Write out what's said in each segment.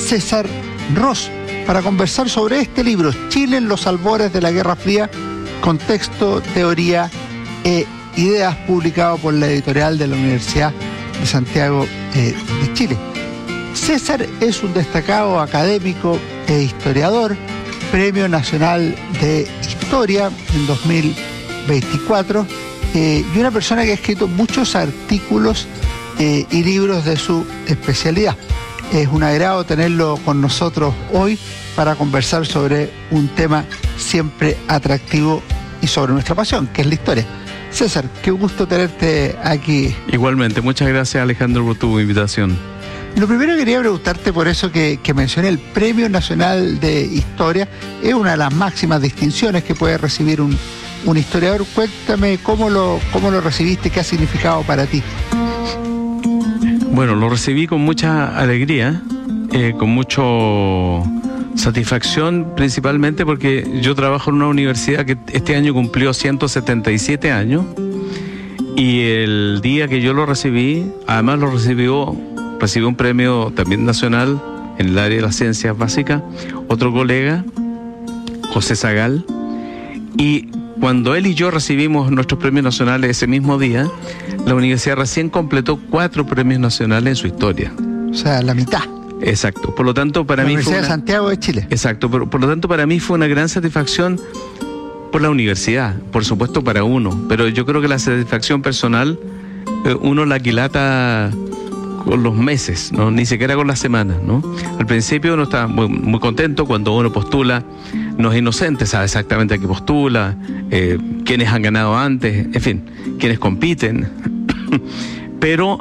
César Ross, para conversar sobre este libro, Chile en los albores de la Guerra Fría, contexto, teoría e ideas, publicado por la editorial de la Universidad de Santiago de Chile. César es un destacado académico e historiador, Premio Nacional de Historia en 2024, y una persona que ha escrito muchos artículos y libros de su especialidad. Es un agrado tenerlo con nosotros hoy para conversar sobre un tema siempre atractivo y sobre nuestra pasión, que es la historia. César, qué gusto tenerte aquí. Igualmente, muchas gracias, Alejandro, por tu invitación. Lo primero quería preguntarte por eso que mencioné, el Premio Nacional de Historia es una de las máximas distinciones que puede recibir un historiador. Cuéntame cómo lo recibiste, qué ha significado para ti. Bueno, lo recibí con mucha alegría, con mucha satisfacción, principalmente porque yo trabajo en una universidad que este año cumplió 177 años, y el día que yo lo recibí, además recibió un premio también nacional en el área de las ciencias básicas, otro colega, José Zagal, y cuando él y yo recibimos nuestros premios nacionales ese mismo día, la universidad recién completó 4 premios nacionales en su historia. O sea, la mitad. Exacto. Por lo tanto, para mí fue Universidad de Santiago de Chile. Exacto. Por lo tanto, para mí fue una gran satisfacción por la universidad, por supuesto para uno, pero yo creo que la satisfacción personal uno la aquilata con los meses, ¿no? Ni siquiera con las semanas, ¿no? Al principio uno está muy contento cuando uno postula, no es inocente, sabe exactamente a qué postula, quiénes han ganado antes, en fin, quiénes compiten. Pero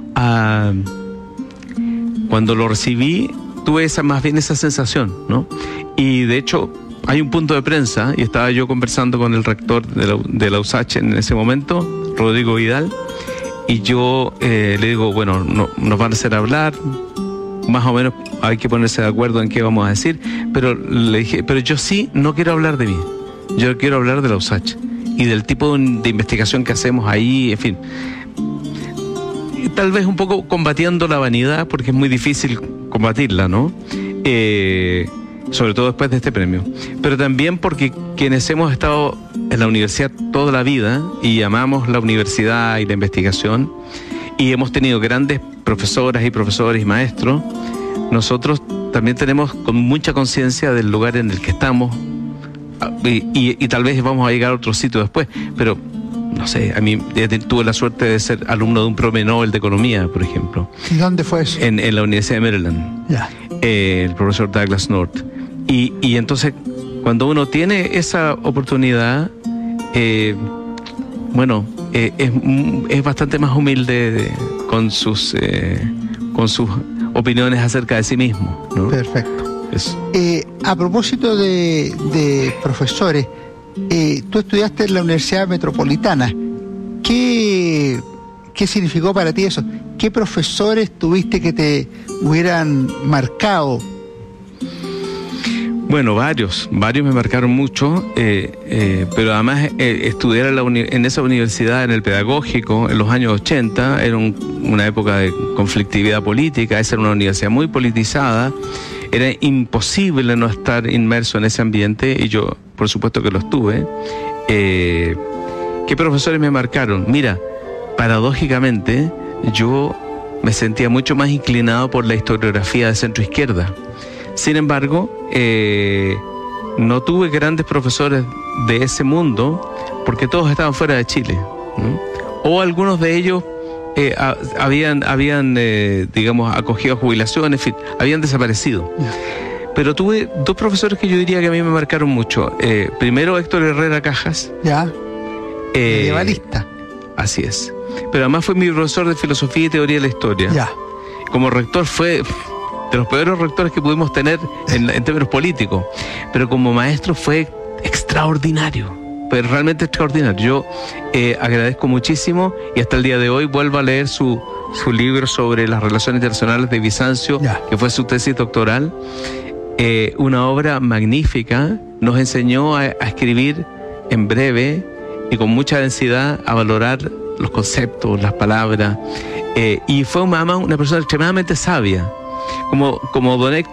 cuando lo recibí, tuve más bien esa sensación, ¿no? Y de hecho, hay un punto de prensa, y estaba yo conversando con el rector de la USACH en ese momento, Rodrigo Vidal, y yo le digo, bueno, nos van a hacer hablar, más o menos hay que ponerse de acuerdo en qué vamos a decir, pero le dije, pero yo sí no quiero hablar de mí, yo quiero hablar de la USACH y del tipo de investigación que hacemos ahí, en fin. Y tal vez un poco combatiendo la vanidad, porque es muy difícil combatirla, ¿no? Sobre todo después de este premio, pero también porque quienes hemos estado en la universidad toda la vida y amamos la universidad y la investigación y hemos tenido grandes profesoras y profesores y maestros, nosotros también tenemos con mucha conciencia del lugar en el que estamos y tal vez vamos a llegar a otro sitio después, pero no sé, a mí tuve la suerte de ser alumno de un premio Nobel de Economía, por ejemplo. ¿Y dónde fue eso? En la Universidad de Maryland. Ya. El profesor Douglas North. Y entonces, cuando uno tiene esa oportunidad, es bastante más humilde con sus opiniones acerca de sí mismo, ¿no? Perfecto. Eso. A propósito de profesores, tú estudiaste en la Universidad Metropolitana. ¿Qué significó para ti eso? ¿Qué profesores tuviste que te hubieran marcado? Bueno, varios me marcaron mucho, pero además estudiar en esa universidad, en el pedagógico, en los años 80, era una época de conflictividad política, esa era una universidad muy politizada, era imposible no estar inmerso en ese ambiente, y yo, por supuesto que lo estuve. ¿Qué profesores me marcaron? Mira, paradójicamente, yo me sentía mucho más inclinado por la historiografía de centro izquierda. Sin embargo, no tuve grandes profesores de ese mundo porque todos estaban fuera de Chile, ¿no? O algunos de ellos habían digamos, acogido jubilación, en fin, habían desaparecido. Pero tuve 2 profesores que yo diría que a mí me marcaron mucho. Primero, Héctor Herrera Cajas. Ya. Medievalista. Así es. Pero además fue mi profesor de filosofía y teoría de la historia. Ya. Como rector fue de los peores rectores que pudimos tener en términos políticos, pero como maestro fue extraordinario, pero realmente extraordinario. Yo agradezco muchísimo, y hasta el día de hoy vuelvo a leer su libro sobre las relaciones internacionales de Bizancio, que fue su tesis doctoral. Una obra magnífica, nos enseñó a escribir en breve y con mucha densidad, a valorar los conceptos, las palabras, y fue una persona extremadamente sabia. Como don